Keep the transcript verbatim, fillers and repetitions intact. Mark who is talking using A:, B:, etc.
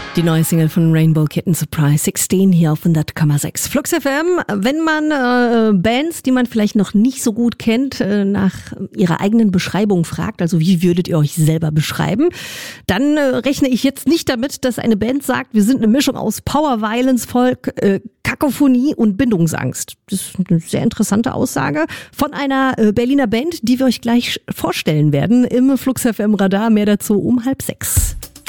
A: Die neue Single von Rainbow Kitten Surprise sechzehn hier auf hundert Komma sechs Flux F M. Wenn man äh, Bands, die man vielleicht noch nicht so gut kennt, äh, nach ihrer eigenen Beschreibung fragt, also wie würdet ihr euch selber beschreiben, dann äh, rechne ich jetzt nicht damit, dass eine Band sagt, wir sind eine Mischung aus Power, Violence, Folk, äh, Kakophonie und Bindungsangst. Das ist eine sehr interessante Aussage von einer äh, Berliner Band, die wir euch gleich vorstellen werden im Flux F M Radar. Mehr dazu um halb sechs.